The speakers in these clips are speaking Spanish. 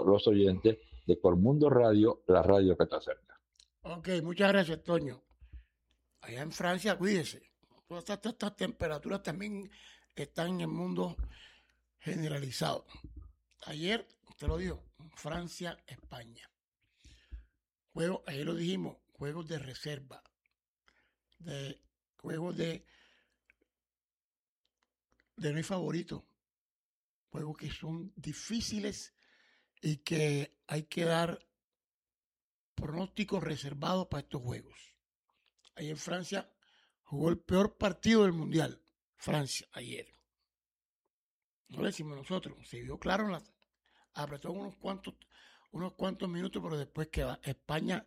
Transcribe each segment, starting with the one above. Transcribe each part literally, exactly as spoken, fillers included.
los oyentes de Colmundo Radio, la radio que te acerca. Ok, muchas gracias, Toño. Allá en Francia, cuídese. Todas estas, estas temperaturas también están en el mundo generalizado. Ayer, te lo digo, Francia, España. Juegos, ayer lo dijimos, juegos de reserva, de juegos de, de no hay favorito, juegos que son difíciles y que hay que dar pronósticos reservados para estos juegos. Ayer Francia jugó el peor partido del Mundial, Francia, ayer. No lo decimos nosotros, se vio claro, en la, apretó unos cuantos, unos cuantos minutos, pero después que España,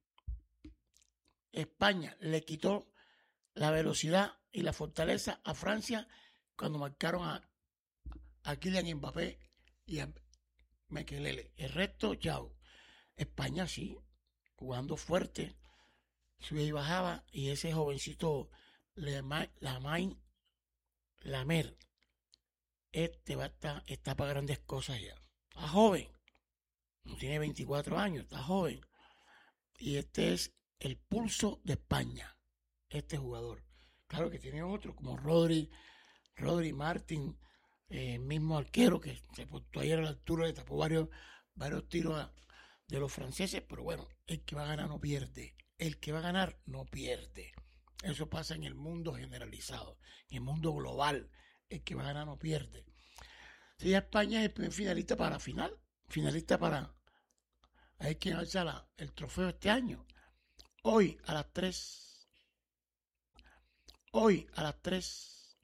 España le quitó la velocidad y la fortaleza a Francia cuando marcaron a, a Kylian Mbappé y a Mekelele. El resto, chao. España sí, jugando fuerte, subía y bajaba, y ese jovencito Lamine Lamer, este va a estar, está para grandes cosas ya. Está joven, no tiene veinticuatro años, está joven. Y este es el pulso de España, este jugador. Claro que tiene otros, como Rodri, Rodri Martin, eh, mismo arquero que se puso ayer a la altura, le tapó varios, varios tiros a, de los franceses, pero bueno, el que va a ganar no pierde. El que va a ganar no pierde. Eso pasa en el mundo generalizado, en el mundo global. El que va a ganar no pierde. Si España es el primer finalista para la final, finalista para hay que alzar el trofeo este año. Hoy a las tres, hoy a las tres,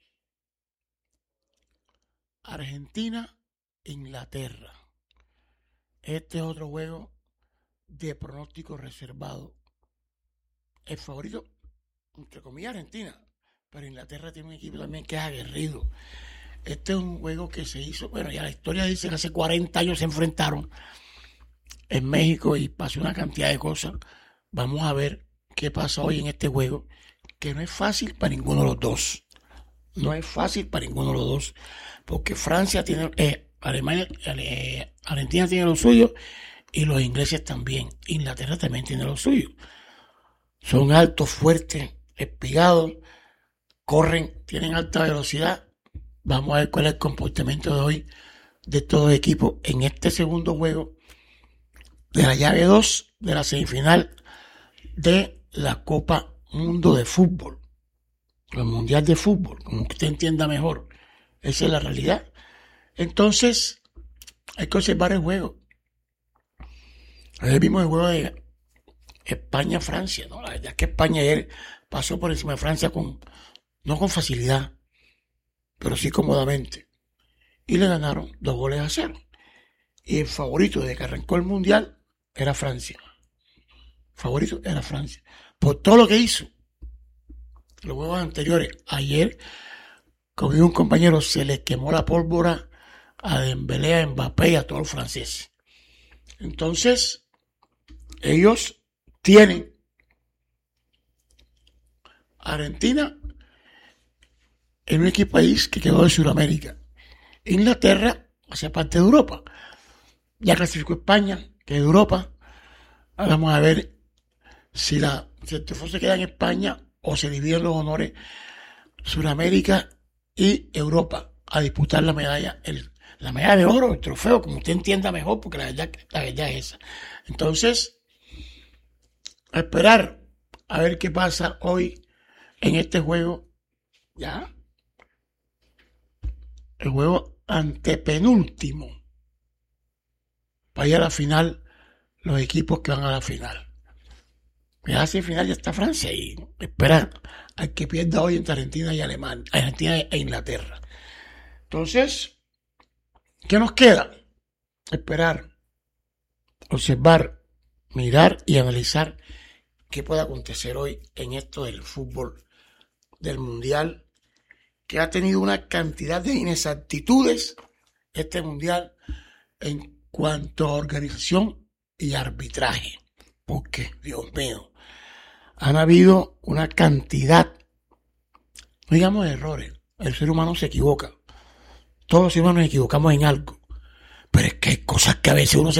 Argentina, Inglaterra. Este es otro juego de pronóstico reservado. El favorito, entre comillas, Argentina, pero Inglaterra tiene un equipo también que es aguerrido. Este es un juego que se hizo, bueno, ya la historia dice que hace cuarenta años se enfrentaron en México y pasó una cantidad de cosas. Vamos a ver qué pasa hoy en este juego, que no es fácil para ninguno de los dos. No es fácil para ninguno de los dos, porque Francia tiene, eh, Alemania, eh, Argentina tiene lo suyo y los ingleses también. Inglaterra también tiene lo suyo. Son altos, fuertes, espigados, corren, tienen alta velocidad. Vamos a ver cuál es el comportamiento de hoy de estos dos equipos en este segundo juego de la llave dos de la semifinal de la Copa Mundo de Fútbol, el Mundial de Fútbol, como que usted entienda mejor. Esa es la realidad. Entonces, hay que observar el juego. Ayer vimos el juego de España-Francia, ¿no? La verdad es que España ayer pasó por encima de Francia con, no con facilidad, pero sí cómodamente. Y le ganaron dos goles a cero. Y el favorito desde que arrancó el Mundial era Francia. El favorito era Francia. Por todo lo que hizo. Los juegos anteriores. Ayer, con un compañero, se les quemó la pólvora a Dembélé, a Mbappé y a todos los franceses. Entonces, ellos tienen Argentina en un equipo país que quedó de Sudamérica. Inglaterra hace parte de Europa. Ya clasificó España, que es de Europa. Ahora vamos a ver si la si el trofeo se queda en España o se dividen los honores Sudamérica y Europa a disputar la medalla, el, la medalla de oro, el trofeo, como usted entienda mejor, porque la verdad, la verdad es esa. Entonces, a esperar a ver qué pasa hoy en este juego. Ya. El juego antepenúltimo para ir a la final, los equipos que van a la final. Ya hacia el final ya está Francia y espera a que pierda hoy entre Argentina y Alemania, Argentina e Inglaterra. Entonces, ¿qué nos queda? Esperar, observar, mirar y analizar qué puede acontecer hoy en esto del fútbol del Mundial, que ha tenido una cantidad de inexactitudes este Mundial en cuanto a organización y arbitraje. Porque, Dios mío, han habido una cantidad, no digamos errores, el ser humano se equivoca, todos los seres humanos nos equivocamos en algo, pero es que hay cosas que a veces uno se